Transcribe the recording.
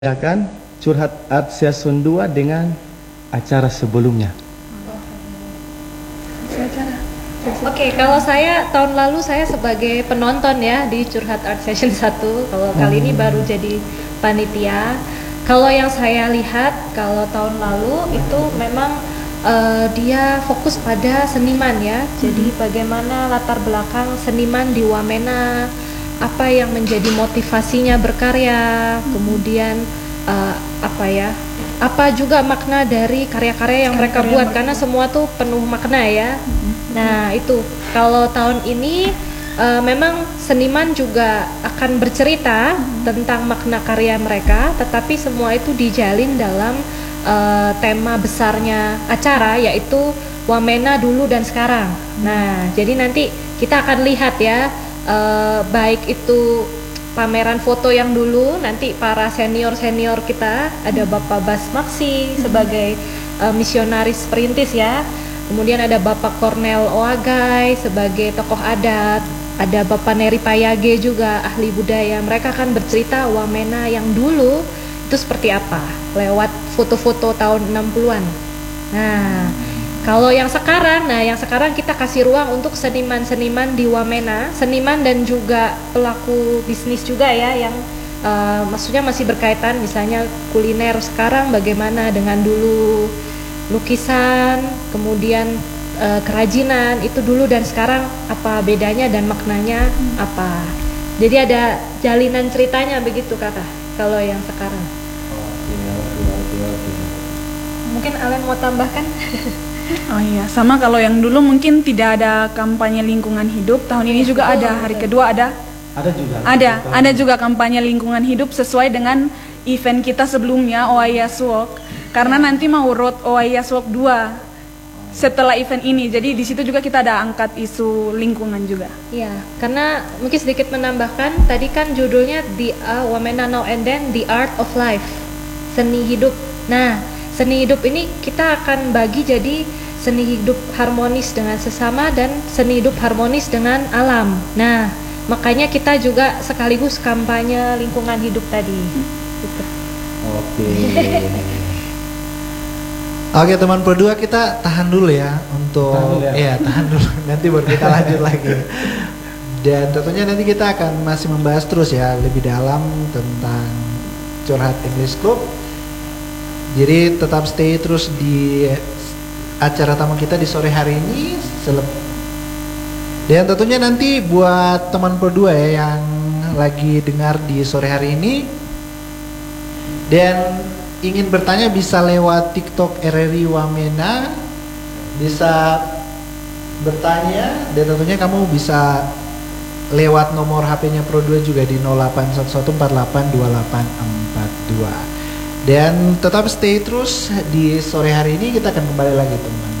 Akan Curhat Art Season 2 dengan acara sebelumnya. Oke, kalau saya tahun lalu saya sebagai penonton ya di Curhat Art Session 1. Kalau kali ini baru jadi panitia. Kalau yang saya lihat kalau tahun lalu itu memang dia fokus pada seniman ya. Jadi bagaimana latar belakang seniman di Wamena, apa yang menjadi motivasinya berkarya, kemudian apa juga makna dari karya-karya yang mereka buat, karena semua tuh penuh makna ya. Nah itu kalau tahun ini memang seniman juga akan bercerita tentang makna karya mereka, tetapi semua itu dijalin dalam tema besarnya acara, yaitu Wamena dulu dan sekarang. Nah jadi nanti kita akan lihat ya, baik itu pameran foto yang dulu, nanti para senior kita, ada Bapak Bas Maksi sebagai misionaris perintis ya, kemudian ada Bapak Cornel Oagai sebagai tokoh adat, ada Bapak Neri Payage juga ahli budaya. Mereka akan bercerita Wamena yang dulu itu seperti apa lewat foto-foto tahun 60-an. Nah kalau yang sekarang kita kasih ruang untuk seniman-seniman di Wamena, seniman dan juga pelaku bisnis juga ya, yang maksudnya masih berkaitan, misalnya kuliner sekarang bagaimana dengan dulu, lukisan, kemudian kerajinan, itu dulu dan sekarang apa bedanya dan maknanya apa. Jadi ada jalinan ceritanya begitu kakak, kalau yang sekarang. Mungkin Alan mau tambahkan? Oh iya, sama kalau yang dulu mungkin tidak ada kampanye lingkungan hidup, tahun ini juga ada, hari kedua ada juga. Ada juga kampanye lingkungan hidup sesuai dengan event kita sebelumnya, Oayas Walk. Karena nanti mau road Oayas Walk 2 setelah event ini. Jadi di situ juga kita ada angkat isu lingkungan juga. Iya, karena mungkin sedikit menambahkan, tadi kan judulnya The Wamena Now and Then, The Art of Life, seni hidup. Nah, seni hidup ini kita akan bagi jadi seni hidup harmonis dengan sesama dan seni hidup harmonis dengan alam. Nah, makanya kita juga sekaligus kampanye lingkungan hidup tadi. Gitu. Oke teman berdua, kita tahan dulu ya untuk tahan dulu. Nanti baru kita lanjut lagi. Dan tentunya nanti kita akan masih membahas terus ya lebih dalam tentang Curhat English Club. Jadi tetap stay terus di acara tamu kita di sore hari ini. Dan tentunya nanti buat teman berdua ya yang lagi dengar di sore hari ini dan ingin bertanya, bisa lewat TikTok RRI Wamena, bisa bertanya, dan tentunya kamu bisa lewat nomor HP-nya Pro 2 juga di 0811482842. Dan tetap stay terus di sore hari ini, kita akan kembali lagi teman.